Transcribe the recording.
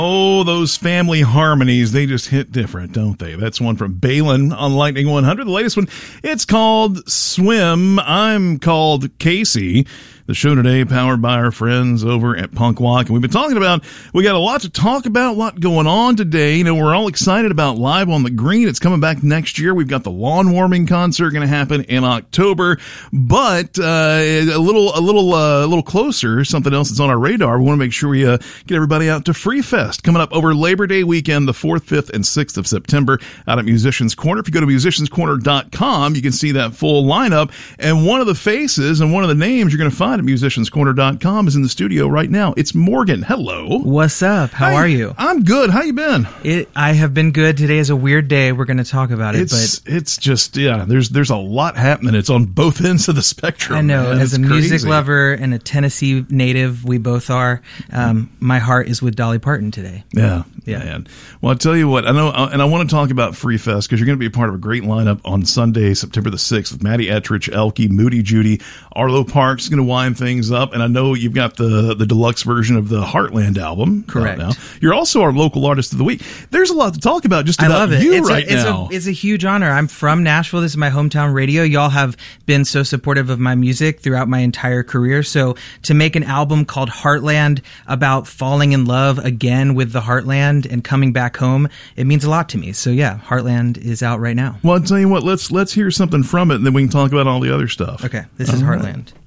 Oh, those family harmonies, they just hit different, don't they? That's one from Balin on Lightning 100. The latest one, it's called Swim. I'm called Casey. The show today powered by our friends over at Punk Walk. And we've been talking about, we got a lot to talk about, a lot going on today. You know, we're all excited about Live on the Green. It's coming back next year. We've got the lawn warming concert going to happen in October. But a little closer, something else that's on our radar. We want to make sure we get everybody out to Free Fest coming up over Labor Day weekend, the 4th, 5th, and 6th of September out at Musicians Corner. If you go to musicianscorner.com, you can see that full lineup. And one of the faces and one of the names you're going to find at musicianscorner.com is in the studio right now. It's Morgan. Hello. What's up? How are you? I'm good. How you been? I have been good. Today is a weird day. We're going to talk about it. It's just, yeah, there's a lot happening. It's on both ends of the spectrum. I know. Man. As a music lover and a Tennessee native, we both are. My heart is with Dolly Parton today. Yeah. Man. Well, I'll tell you what, I know, and I want to talk about Free Fest because you're going to be a part of a great lineup on Sunday, September the 6th with Maddie Ettrich, Elke, Moody Judy, Arlo Parks is going to wind things up, and I know you've got the deluxe version of the Heartland album. Correct. Now. You're also our local artist of the week. There's a lot to talk about just about you now. It's a huge honor. I'm from Nashville. This is my hometown radio. Y'all have been so supportive of my music throughout my entire career. So to make an album called Heartland about falling in love again with the Heartland and coming back home, it means a lot to me. So yeah, Heartland is out right now. Well, I'll tell you what, let's hear something from it, and then we can talk about all the other stuff. Okay, this is Heartland.